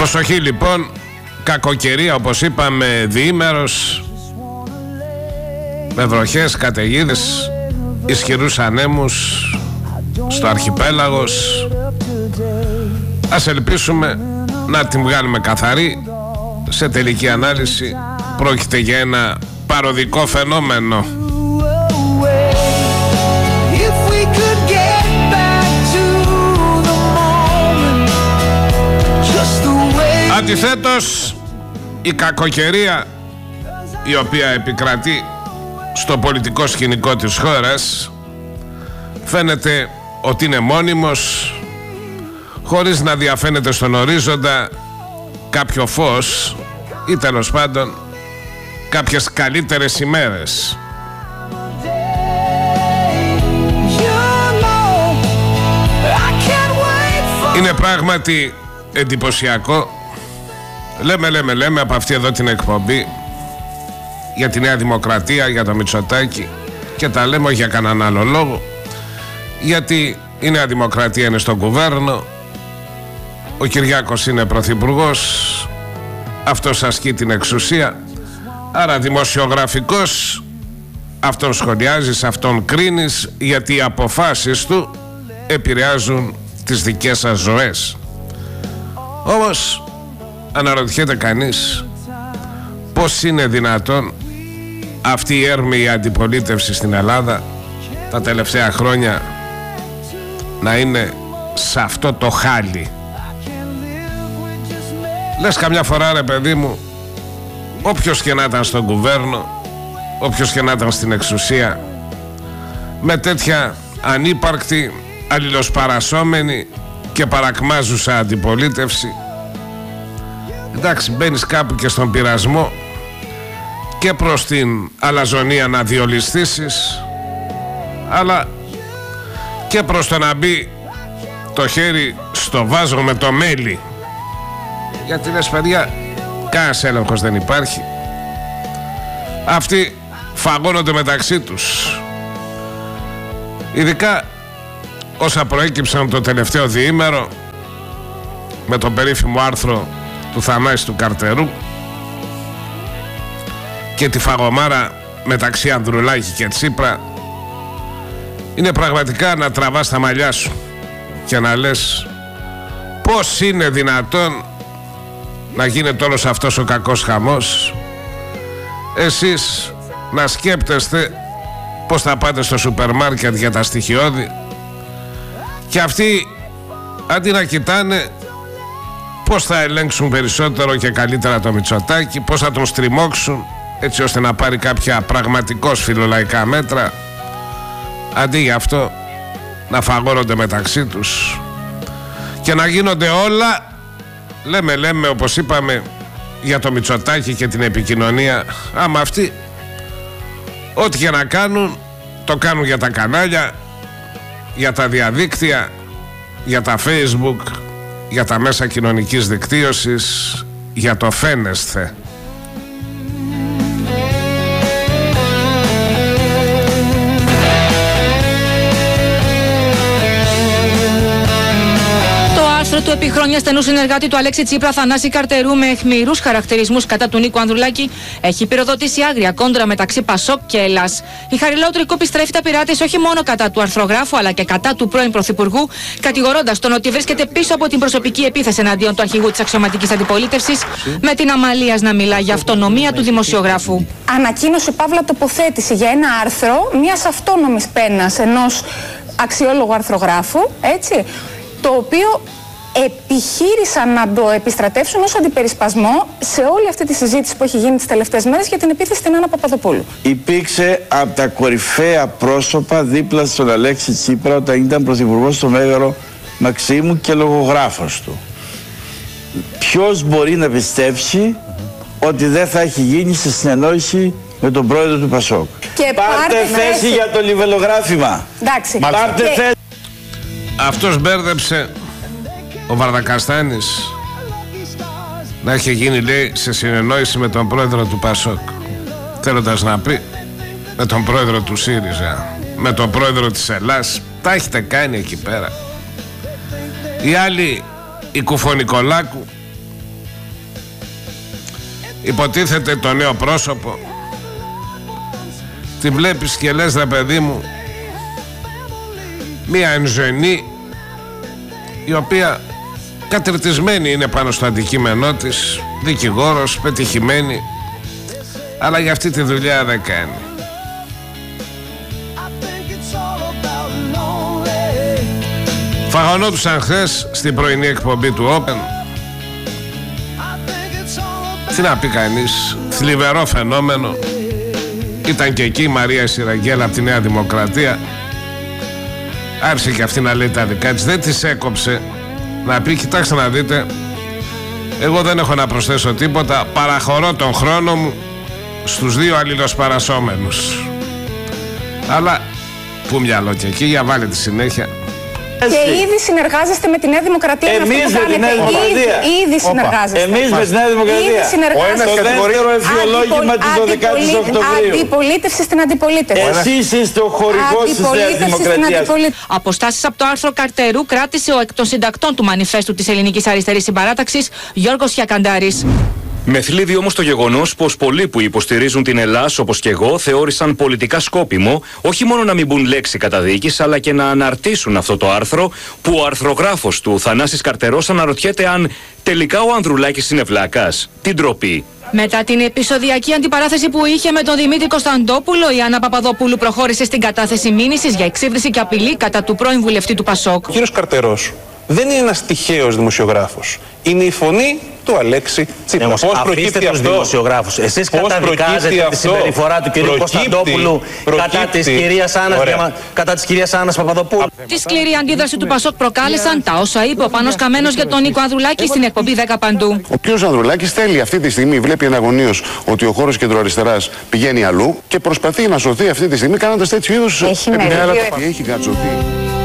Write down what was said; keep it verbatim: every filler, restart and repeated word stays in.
Προσοχή λοιπόν, κακοκαιρία όπως είπαμε, διήμερος, με βροχές, καταιγίδες, ισχυρούς ανέμους στο αρχιπέλαγος. Ας ελπίσουμε να την βγάλουμε καθαρή. Σε τελική ανάλυση πρόκειται για ένα παροδικό φαινόμενο. Αντιθέτως, η κακοκαιρία η οποία επικρατεί στο πολιτικό σκηνικό της χώρας φαίνεται ότι είναι μόνιμος, χωρίς να διαφαίνεται στον ορίζοντα κάποιο φως ή τέλος πάντων κάποιες καλύτερες ημέρες. Είναι πράγματι εντυπωσιακό. Λέμε, λέμε, λέμε από αυτή εδώ την εκπομπή για τη Νέα Δημοκρατία, για το Μητσοτάκη, και τα λέμε όχι για κανέναν άλλο λόγο, γιατί η Νέα Δημοκρατία είναι στον κουβέρνο, ο Κυριάκος είναι πρωθυπουργός, αυτός ασκεί την εξουσία, άρα δημοσιογραφικός αυτόν σχολιάζεις, αυτόν κρίνεις, γιατί οι αποφάσεις του επηρεάζουν τις δικές σας ζωές. Όμως αναρωτιέται κανείς πώς είναι δυνατόν αυτή η έρμη αντιπολίτευση στην Ελλάδα τα τελευταία χρόνια να είναι σε αυτό το χάλι. Λες καμιά φορά, ρε παιδί μου, όποιος και να ήταν στον κουβέρνο, όποιος και να ήταν στην εξουσία, με τέτοια ανύπαρκτη, αλληλοσπαρασσόμενη και παρακμάζουσα αντιπολίτευση, εντάξει, μπαίνεις κάπου και στον πειρασμό και προς την αλαζονία να διολιστήσεις, αλλά και προς το να μπει το χέρι στο βάζο με το μέλι. Γιατί λες, παιδιά, κανένας έλεγχος δεν υπάρχει. Αυτοί φαγώνονται μεταξύ τους. Ειδικά όσα προέκυψαν το τελευταίο διήμερο με το περίφημο άρθρο του Θανάση του Καρτερού και τη φαγωμάρα μεταξύ Ανδρουλάκη και Τσίπρα, είναι πραγματικά να τραβάς τα μαλλιά σου και να λες πώς είναι δυνατόν να γίνεται όλος αυτός ο κακός χαμός, εσείς να σκέπτεστε πώς θα πάτε στο σούπερ μάρκετ για τα στοιχειώδη, και αυτοί αντί να κοιτάνε πώς θα ελέγξουν περισσότερο και καλύτερα το Μητσοτάκη, πώς θα τον στριμώξουν έτσι ώστε να πάρει κάποια πραγματικώς φιλολαϊκά μέτρα, αντί για αυτό να φαγώνονται μεταξύ τους και να γίνονται όλα, λέμε λέμε όπως είπαμε για το Μητσοτάκη και την επικοινωνία, άμα αυτοί ό,τι και να κάνουν το κάνουν για τα κανάλια, για τα διαδίκτυα, για τα Facebook, για τα μέσα κοινωνικής δικτύωσης, για το φαίνεσθε. Του επί χρόνια στενού συνεργάτη του Αλέξη Τσίπρα, Θανάση Καρτερού, με αιχμηρούς χαρακτηρισμούς κατά του Νίκου Ανδρουλάκη, έχει πυροδοτήσει άγρια κόντρα μεταξύ Πασόκ και Ελλάς. Η Χαριλάου κόπη στρέφει τα πειρά της όχι μόνο κατά του αρθρογράφου, αλλά και κατά του πρώην Πρωθυπουργού, κατηγορώντας τον ότι βρίσκεται πίσω από την προσωπική επίθεση εναντίον του αρχηγού της αξιωματικής αντιπολίτευσης, με την αμαλίας να μιλά για αυτονομία του δημοσιογράφου. Ανακοίνωσε παύλα τοποθέτηση για ένα άρθρο μιας αυτόνομης πένας ενός αξιόλογου αρθρογράφου, έτσι, το οποίο επιχείρησαν να το επιστρατεύσουν ως αντιπερισπασμό σε όλη αυτή τη συζήτηση που έχει γίνει τις τελευταίες μέρες για την επίθεση στην Άννα Παπαδοπούλου. Υπήρξε από τα κορυφαία πρόσωπα δίπλα στον Αλέξη Τσίπρα όταν ήταν πρωθυπουργός στο Μέγαρο Μαξίμου και λογογράφος του. Ποιος μπορεί να πιστέψει ότι δεν θα έχει γίνει σε συνεννόηση με τον πρόεδρο του Πασόκ? Και πάρτε θέση θέση για το λιβελογράφημα. Εντάξει. Πάρτε και... θέση. Αυτός μπέρδεψε, ο Βαρδακαστάνης, να έχει γίνει, λέει, σε συνεννόηση με τον πρόεδρο του Πασόκ, θέλοντας να πει με τον πρόεδρο του ΣΥΡΙΖΑ, με τον πρόεδρο της Ελλάς. Τα έχετε κάνει εκεί πέρα. Οι άλλοι, η Κουφονικολάκου, υποτίθεται το νέο πρόσωπο. Τη βλέπεις και λες, ρε παιδί μου, μία ενζενή η οποία κατριτισμένη είναι πάνω στο αντικείμενό της, δικηγόρος, πετυχημένη, αλλά για αυτή τη δουλειά δεν κάνει. Φαγωνόντουσαν χθες στην πρωινή εκπομπή του Open. Τι να πει κανείς, θλιβερό φαινόμενο. Ήταν και εκεί η Μαρία Σιραγγέλα από τη Νέα Δημοκρατία. Άρχισε και αυτή να λέει τα δικά της, δεν της έκοψε να πει, κοιτάξτε να δείτε, εγώ δεν έχω να προσθέσω τίποτα, παραχωρώ τον χρόνο μου στους δύο αλληλοσπαρασσόμενους. Αλλά που μυαλό και εκεί, για βάλε τη συνέχεια. Και ήδη συνεργάζεστε με τη Νέα Δημοκρατία. Εμείς με τη Νέα Δημοκρατία. Ήδη, ήδη συνεργάζεστε. Εμείς με τη Νέα Δημοκρατία. Ο ένας το δεύτερο εμφιολόγημα της δωδεκάτης Οκτωβρίου. Αντιπολίτευση στην αντιπολίτευση. Εσείς είστε ο χορηγός της Νέας Δημοκρατίας. Αποστάσεις από το άρθρο Καρτερού κράτησε ο εκ των συντακτών του μανιφέστου της Ελληνικής Αριστερής Συμπαράταξης, Γιώργος Χιακαντάρης. Με θλίβει όμως το γεγονός πως πολλοί που υποστηρίζουν την Ελλάς, όπως και εγώ, θεώρησαν πολιτικά σκόπιμο όχι μόνο να μην μπουν λέξη καταδίκης, αλλά και να αναρτήσουν αυτό το άρθρο, που ο αρθρογράφος του, Θανάσης Καρτερός, αναρωτιέται αν τελικά ο Ανδρουλάκης είναι βλάκας. Τι ντροπή. Μετά την επεισοδιακή αντιπαράθεση που είχε με τον Δημήτρη Κωνσταντόπουλο, η Άννα Παπαδοπούλου προχώρησε στην κατάθεση μήνυσης για εξύβριση και απειλή κατά του πρώην βουλευτή του Πασόκ. Ο κύριος Καρτερός δεν είναι ένας τυχαίος δημοσιογράφος. Είναι η φωνή του Αλέξη Τσίπρα. Πώς προκύπτει αυτό? Δημοσιογράφους. Εσείς καταδικάζετε τη συμπεριφορά του κυρίου Κωνσταντόπουλου κατά της κυρίας Άννας, κατά της κυρίας Άννας Παπαδοπούλου. Τη σκληρή αντίδραση του Πασόκ προκάλεσαν τα όσα είπε ο Πάνος Καμένος για τον Νίκο Ανδρουλάκη στην εκπομπή δέκα Παντού. Ο κ. Ανδρουλάκης θέλει αυτή τη στιγμή, βλέπει εναγωνίως ότι ο χώρος κεντροαριστεράς πηγαίνει αλλού και προσπαθεί να σωθεί αυτή τη στιγμή κάνοντας τέτοιου είδους Έχει, έχει γκατσωθεί.